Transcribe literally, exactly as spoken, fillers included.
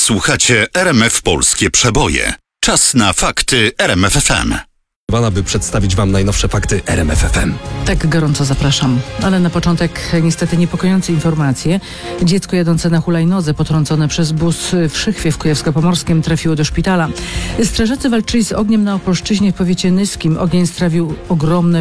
Słuchacie R M F Polskie Przeboje. Czas na fakty R M F F M. By przedstawić Wam najnowsze fakty R M F F M. Tak, gorąco zapraszam. Ale na początek niestety niepokojące informacje. Dziecko jadące na hulajnodze potrącone przez bus w Szychwie w Kujawsko-Pomorskim trafiło do szpitala. Strażacy walczyli z ogniem na Opolszczyźnie w powiecie nyskim. Ogień strawił ogromne